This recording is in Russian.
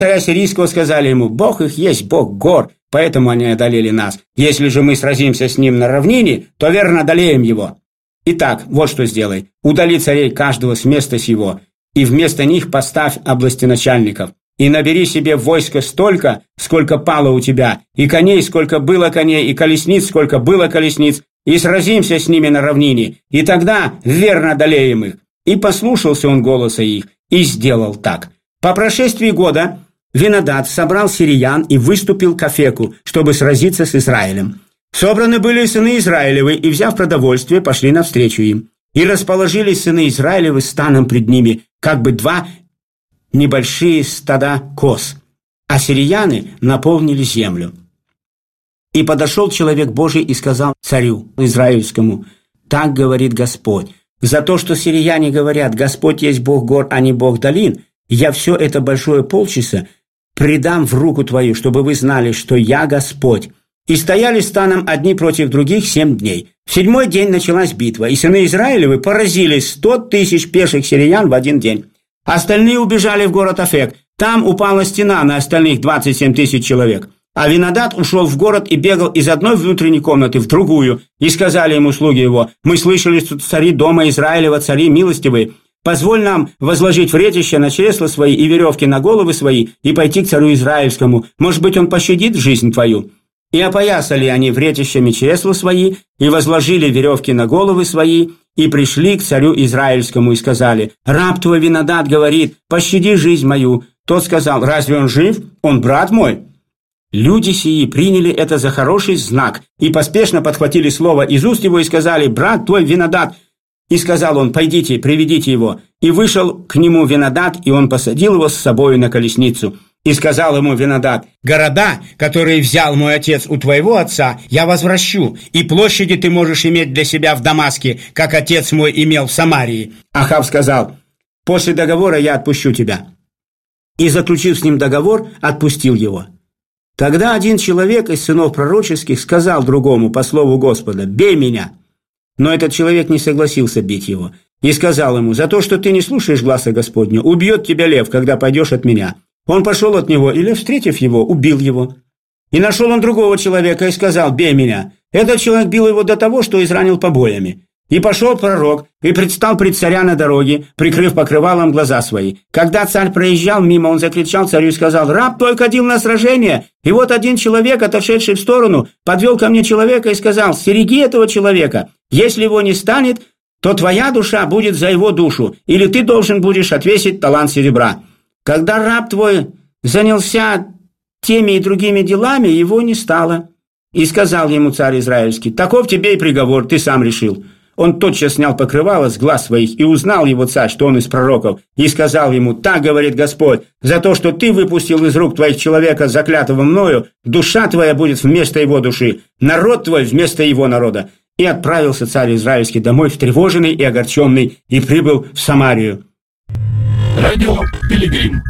царя сирийского сказали ему: «Бог их есть Бог гор, поэтому они одолели нас. Если же мы сразимся с ним на равнине, то верно одолеем его. Итак, вот что сделай: удали царей каждого с места сего, и вместо них поставь областеначальников, и набери себе войско столько, сколько пало у тебя, и коней, сколько было коней, и колесниц, сколько было колесниц, и сразимся с ними на равнине, и тогда верно одолеем их». И послушался он голоса их, и сделал так. По прошествии года Венадад собрал сириян и выступил к Афеку, чтобы сразиться с Израилем. Собраны были сыны Израилевы, и, взяв продовольствие, пошли навстречу им. И расположились сыны Израилевы станом пред ними, как бы два небольшие стада коз, а сирияне наполнили землю. И подошел человек Божий и сказал царю израильскому: «Так говорит Господь, за то, что сирияне говорят: Господь есть Бог гор, а не Бог долин, я все это большое полчаса предам в руку твою, чтобы вы знали, что я Господь». И стояли станом одни против других 7 дней. В 7-й день началась битва, и сыны Израилевы поразили 100 тысяч пеших сириян в один день. Остальные убежали в город Афек. Там упала стена на остальных 27 тысяч человек. А Венадад ушел в город и бегал из одной внутренней комнаты в другую. И сказали ему слуги его: «Мы слышали, что цари дома Израилева, цари милостивые. Позволь нам возложить вретища на чресла свои и веревки на головы свои и пойти к царю Израильскому. Может быть, он пощадит жизнь твою». И опоясали они вретищами чресла свои, и возложили веревки на головы свои, и пришли к царю Израильскому и сказали: «Раб твой Венадад говорит: пощади жизнь мою». Тот сказал: «Разве он жив? Он брат мой». Люди сии приняли это за хороший знак, и поспешно подхватили слово из уст его и сказали: «Брат твой Венадад». И сказал он: «Пойдите, приведите его». И вышел к нему Венадад, и он посадил его с собою на колесницу. И сказал ему Венадад: «Города, которые взял мой отец у твоего отца, я возвращу, и площади ты можешь иметь для себя в Дамаске, как отец мой имел в Самарии». Ахав сказал: «После договора я отпущу тебя». И, заключив с ним договор, отпустил его. Тогда один человек из сынов пророческих сказал другому по слову Господа: «Бей меня». Но этот человек не согласился бить его. И сказал ему: «За то, что ты не слушаешь гласа Господня, убьет тебя лев, когда пойдешь от меня». Он пошел от него, и лев, встретив его, убил его. И нашел он другого человека и сказал: «Бей меня». Этот человек бил его до того, что изранил побоями. И пошел пророк, и предстал пред царя на дороге, прикрыв покрывалом глаза свои. Когда царь проезжал мимо, он закричал царю и сказал: «Раб твой ходил на сражение, и вот один человек, отошедший в сторону, подвел ко мне человека и сказал: стереги этого человека. Если его не станет, то твоя душа будет за его душу, или ты должен будешь отвесить талант серебра». Когда раб твой занялся теми и другими делами, его не стало. И сказал ему царь израильский: «Таков тебе и приговор, ты сам решил». Он тотчас снял покрывало с глаз своих, и узнал его царь, что он из пророков, и сказал ему: «Так говорит Господь, за то, что ты выпустил из рук твоих человека, заклятого мною, душа твоя будет вместо его души, народ твой вместо его народа». И отправился царь израильский домой встревоженный и огорченный, и прибыл в Самарию. Радио Пилигрим.